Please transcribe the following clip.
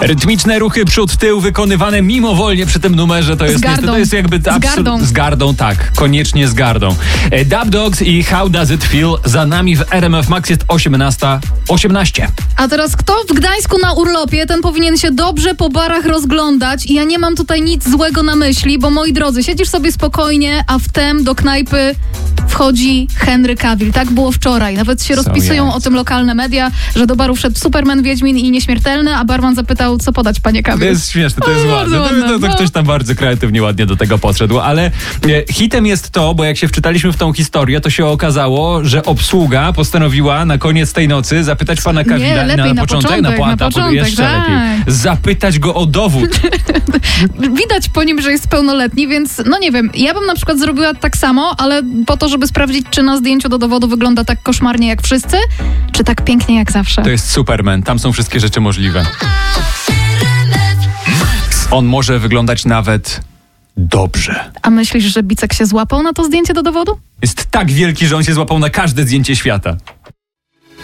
Rytmiczne ruchy przód-tył wykonywane mimowolnie przy tym numerze to jest niestety, to jest jakby z gardą, tak, koniecznie z gardą. Dub Dogs i How Does It Feel za nami w RMF Max jest 18:18. A teraz kto w Gdańsku na urlopie, ten powinien się dobrze po barach rozglądać i ja nie mam tutaj nic złego na myśli, bo moi drodzy, siedzisz sobie spokojnie, a wtem do knajpy wchodzi Henry Cavill. Tak było wczoraj. Nawet się rozpisują o tym lokalne media, że do baru wszedł Superman, Wiedźmin i Nieśmiertelny, a barman zapytał, co podać, panie Cavill. To jest śmieszne, to jest ładne. To ktoś tam bardzo kreatywnie, ładnie do tego podszedł, ale hitem jest to, bo jak się wczytaliśmy w tą historię, to się okazało, że obsługa postanowiła na koniec tej nocy zapytać pana Cavilla na początek, jeszcze tak. lepiej. Zapytać go o dowód. Widać po nim, że jest pełnoletni, więc no nie wiem, ja bym na przykład zrobiła tak samo, ale po to, żeby sprawdzić, czy na zdjęciu do dowodu wygląda tak koszmarnie jak wszyscy, czy tak pięknie jak zawsze. To jest Superman, tam są wszystkie rzeczy możliwe. On może wyglądać nawet dobrze. A myślisz, że Bicek się złapał na to zdjęcie do dowodu? Jest tak wielki, że on się złapał na każde zdjęcie świata.